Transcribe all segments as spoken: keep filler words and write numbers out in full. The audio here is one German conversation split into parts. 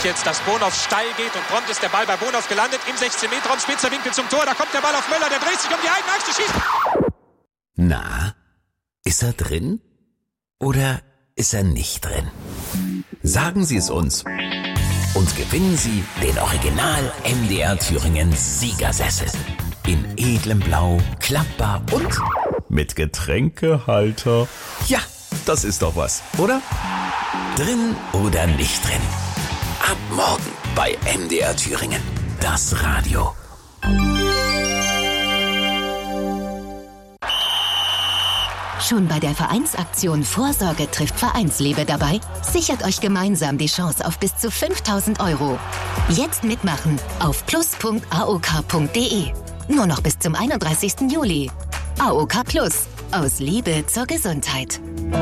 jetzt, dass Bonhoff steil geht und prompt ist der Ball bei Bonhoff gelandet. Im sechzehn Meter Raum, spitzer Winkel zum Tor. Da kommt der Ball auf Möller, der dreht sich um die eigene Achse, schießt. Na, ist er drin? Oder ist er nicht drin? Sagen Sie es uns. Und gewinnen Sie den Original M D R Thüringen Siegersessel. In edlem Blau, klappbar und mit Getränkehalter. Ja, das ist doch was, oder? Drin oder nicht drin? Ab morgen bei M D R Thüringen. Das Radio. Schon bei der Vereinsaktion Vorsorge trifft Vereinsliebe dabei? Sichert euch gemeinsam die Chance auf bis zu fünftausend Euro. Jetzt mitmachen auf plus punkt a o k punkt d e. Nur noch bis zum einunddreißigsten Juli. A O K Plus. Aus Liebe zur Gesundheit.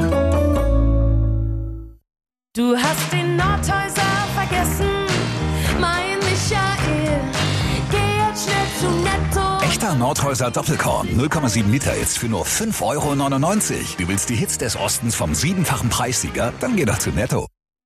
Du hast den Nordhäuser vergessen, mein Michael. Geh jetzt schnell zu Netto. Echter Nordhäuser Doppelkorn, null Komma sieben Liter jetzt für nur fünf Euro neunundneunzig. Du willst die Hits des Ostens vom siebenfachen Preissieger? Dann geh doch zu Netto.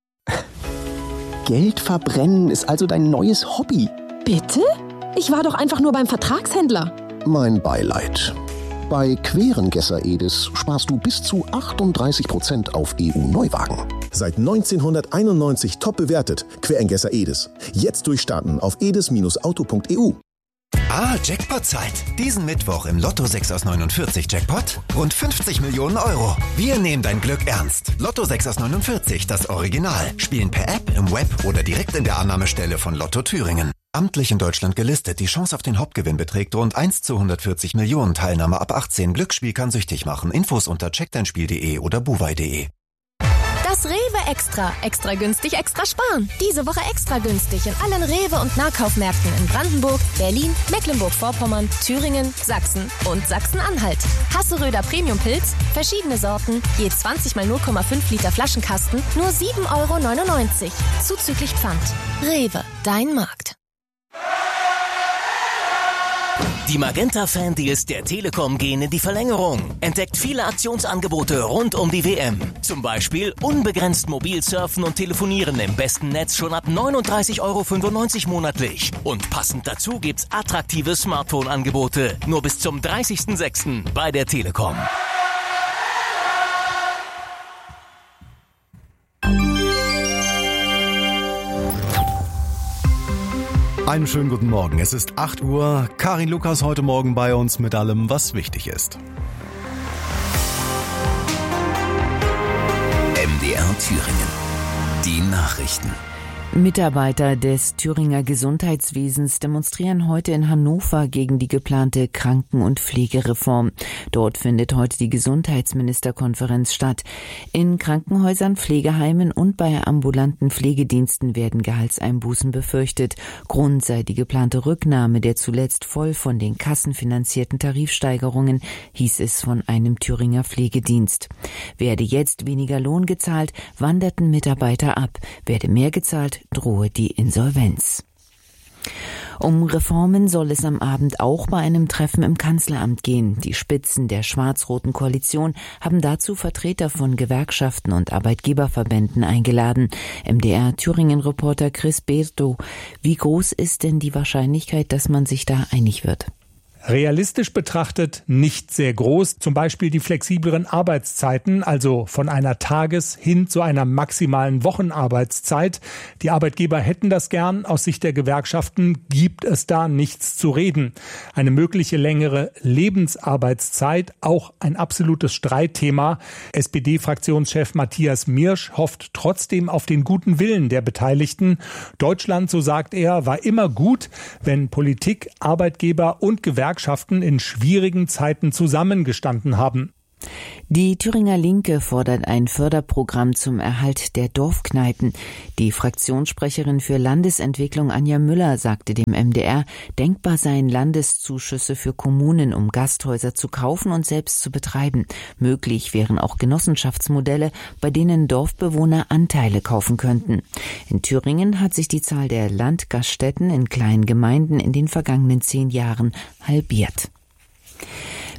Geld verbrennen ist also dein neues Hobby. Bitte? Ich war doch einfach nur beim Vertragshändler. Mein Beileid. Bei Querengesser Edis sparst du bis zu achtunddreißig Prozent auf E U-Neuwagen. Seit neunzehnhunderteinundneunzig top bewertet. Querengesser Edis. Jetzt durchstarten auf edis Bindestrich auto Punkt e u. Ah, Jackpot-Zeit. Diesen Mittwoch im Lotto sechs aus neunundvierzig Jackpot. Rund fünfzig Millionen Euro. Wir nehmen dein Glück ernst. Lotto sechs aus neunundvierzig, das Original. Spielen per App, im Web oder direkt in der Annahmestelle von Lotto Thüringen. Amtlich in Deutschland gelistet. Die Chance auf den Hauptgewinn beträgt rund eins zu hundertvierzig Millionen. Teilnahme ab achtzehn. Glücksspiel kann süchtig machen. Infos unter check dein spiel punkt de oder buwei punkt de. Das Rewe Extra. Extra günstig, extra sparen. Diese Woche extra günstig in allen Rewe- und Nahkaufmärkten in Brandenburg, Berlin, Mecklenburg-Vorpommern, Thüringen, Sachsen und Sachsen-Anhalt. Hasseröder Premium-Pilz, verschiedene Sorten, je zwanzig mal null Komma fünf Liter Flaschenkasten, nur sieben Euro neunundneunzig. Zuzüglich Pfand. Rewe, dein Markt. Die Magenta-Fan-Deals der Telekom gehen in die Verlängerung. Entdeckt viele Aktionsangebote rund um die W M. Zum Beispiel unbegrenzt mobil surfen und telefonieren im besten Netz schon ab neununddreißig Euro fünfundneunzig monatlich. Und passend dazu gibt's attraktive Smartphone-Angebote. Nur bis zum dreißigsten sechsten bei der Telekom. Einen schönen guten Morgen. Es ist acht Uhr. Karin Lukas heute Morgen bei uns mit allem, was wichtig ist. M D R Thüringen. Die Nachrichten. Mitarbeiter des Thüringer Gesundheitswesens demonstrieren heute in Hannover gegen die geplante Kranken- und Pflegereform. Dort findet heute die Gesundheitsministerkonferenz statt. In Krankenhäusern, Pflegeheimen und bei ambulanten Pflegediensten werden Gehaltseinbußen befürchtet. Grund sei die geplante Rücknahme der zuletzt voll von den Kassen finanzierten Tarifsteigerungen, hieß es von einem Thüringer Pflegedienst. Werde jetzt weniger Lohn gezahlt, wanderten Mitarbeiter ab. Werde mehr gezahlt, drohe die Insolvenz. Um Reformen soll es am Abend auch bei einem Treffen im Kanzleramt gehen. Die Spitzen der schwarz-roten Koalition haben dazu Vertreter von Gewerkschaften und Arbeitgeberverbänden eingeladen. M D R-Thüringen-Reporter Chris Berto. Wie groß ist denn die Wahrscheinlichkeit, dass man sich da einig wird? Realistisch betrachtet nicht sehr groß. Zum Beispiel die flexibleren Arbeitszeiten, also von einer Tages- hin zu einer maximalen Wochenarbeitszeit. Die Arbeitgeber hätten das gern. Aus Sicht der Gewerkschaften gibt es da nichts zu reden. Eine mögliche längere Lebensarbeitszeit, auch ein absolutes Streitthema. S P D-Fraktionschef Matthias Mirsch hofft trotzdem auf den guten Willen der Beteiligten. Deutschland, so sagt er, war immer gut, wenn Politik, Arbeitgeber und Gewerkschaften in schwierigen Zeiten zusammengestanden haben. Die Thüringer Linke fordert ein Förderprogramm zum Erhalt der Dorfkneipen. Die Fraktionssprecherin für Landesentwicklung Anja Müller sagte dem M D R, denkbar seien Landeszuschüsse für Kommunen, um Gasthäuser zu kaufen und selbst zu betreiben. Möglich wären auch Genossenschaftsmodelle, bei denen Dorfbewohner Anteile kaufen könnten. In Thüringen hat sich die Zahl der Landgaststätten in kleinen Gemeinden in den vergangenen zehn Jahren halbiert.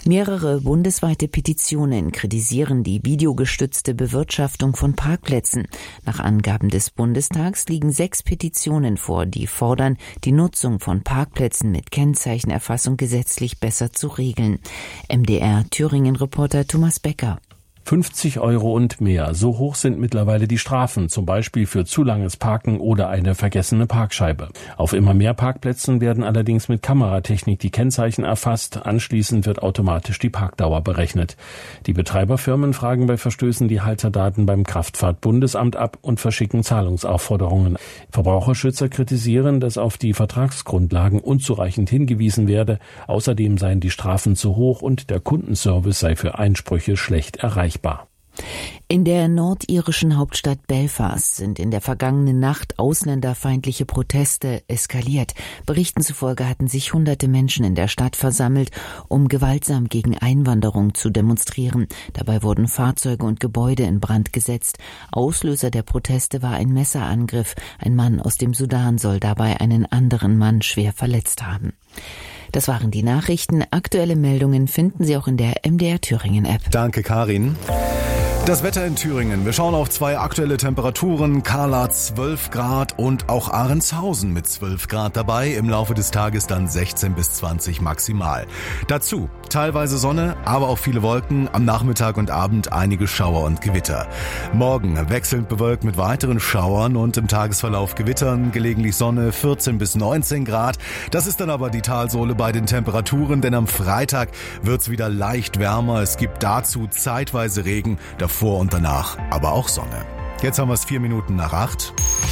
Mehrere bundesweite Petitionen kritisieren die videogestützte Bewirtschaftung von Parkplätzen. Nach Angaben des Bundestags liegen sechs Petitionen vor, die fordern, die Nutzung von Parkplätzen mit Kennzeichenerfassung gesetzlich besser zu regeln. M D R-Thüringen-Reporter Thomas Becker. fünfzig Euro und mehr. So hoch sind mittlerweile die Strafen, zum Beispiel für zu langes Parken oder eine vergessene Parkscheibe. Auf immer mehr Parkplätzen werden allerdings mit Kameratechnik die Kennzeichen erfasst. Anschließend wird automatisch die Parkdauer berechnet. Die Betreiberfirmen fragen bei Verstößen die Halterdaten beim Kraftfahrtbundesamt ab und verschicken Zahlungsaufforderungen. Verbraucherschützer kritisieren, dass auf die Vertragsgrundlagen unzureichend hingewiesen werde. Außerdem seien die Strafen zu hoch und der Kundenservice sei für Einsprüche schlecht erreichbar. In der nordirischen Hauptstadt Belfast sind in der vergangenen Nacht ausländerfeindliche Proteste eskaliert. Berichten zufolge hatten sich hunderte Menschen in der Stadt versammelt, um gewaltsam gegen Einwanderung zu demonstrieren. Dabei wurden Fahrzeuge und Gebäude in Brand gesetzt. Auslöser der Proteste war ein Messerangriff. Ein Mann aus dem Sudan soll dabei einen anderen Mann schwer verletzt haben. Das waren die Nachrichten. Aktuelle Meldungen finden Sie auch in der M D R Thüringen App. Danke, Karin. Das Wetter in Thüringen. Wir schauen auf zwei aktuelle Temperaturen. Kahla zwölf Grad und auch Ahrenshausen mit zwölf Grad dabei. Im Laufe des Tages dann sechzehn bis zwanzig maximal. Dazu teilweise Sonne, aber auch viele Wolken. Am Nachmittag und Abend einige Schauer und Gewitter. Morgen wechselnd bewölkt mit weiteren Schauern und im Tagesverlauf Gewittern. Gelegentlich Sonne, vierzehn bis neunzehn Grad. Das ist dann aber die Talsohle bei den Temperaturen, denn am Freitag wird's wieder leicht wärmer. Es gibt dazu zeitweise Regen. Vor und danach aber auch Sonne. Jetzt haben wir es vier Minuten nach acht.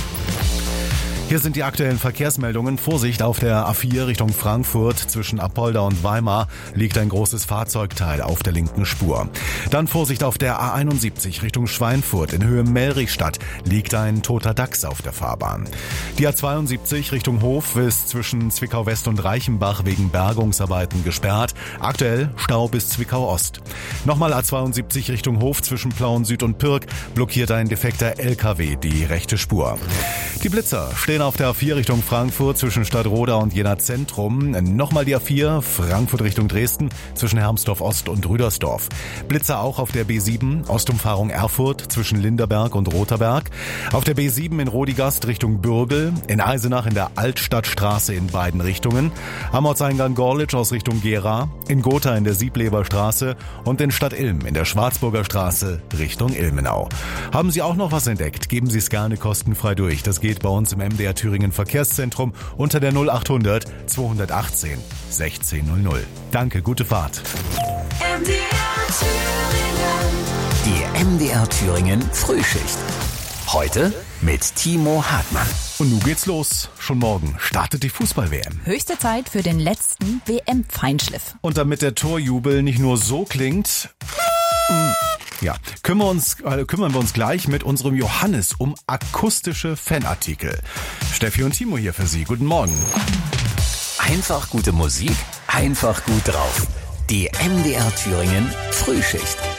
Hier sind die aktuellen Verkehrsmeldungen. Vorsicht auf der A vier Richtung Frankfurt. Zwischen Apolda und Weimar liegt ein großes Fahrzeugteil auf der linken Spur. Dann Vorsicht auf der A einundsiebzig Richtung Schweinfurt. In Höhe Mellrichstadt liegt ein toter Dachs auf der Fahrbahn. Die A zweiundsiebzig Richtung Hof ist zwischen Zwickau West und Reichenbach wegen Bergungsarbeiten gesperrt. Aktuell Stau bis Zwickau Ost. Nochmal A zweiundsiebzig Richtung Hof zwischen Plauen Süd und Pirk blockiert ein defekter L K W die rechte Spur. Die Blitzer stehen auf der A vier Richtung Frankfurt zwischen Stadtroda und Jena Zentrum. Nochmal die A vier Frankfurt Richtung Dresden zwischen Hermsdorf Ost und Rüdersdorf. Blitzer auch auf der B sieben Ostumfahrung Erfurt zwischen Linderberg und Rotherberg. Auf der B sieben in Rodigast Richtung Bürgel. In Eisenach in der Altstadtstraße in beiden Richtungen. Am Ortseingang Gorlitz aus Richtung Gera. In Gotha in der Siebleber Straße und in Stadt Ilm in der Schwarzburger Straße Richtung Ilmenau. Haben Sie auch noch was entdeckt? Geben Sie es gerne kostenfrei durch. Das geht bei uns im M D R Thüringen Verkehrszentrum unter der null achthundert zweihundertachtzehn sechzehn null null. Danke, gute Fahrt. M D R Thüringen. Die M D R Thüringen Frühschicht. Heute mit Timo Hartmann. Und nun geht's los. Schon morgen startet die Fußball-W M. Höchste Zeit für den letzten W M-Feinschliff. Und damit der Torjubel nicht nur so klingt... Ja, kümmern wir, uns, äh, kümmern wir uns gleich mit unserem Johannes um akustische Fanartikel. Steffi und Timo hier für Sie. Guten Morgen. Einfach gute Musik, einfach gut drauf. Die M D R Thüringen Frühschicht.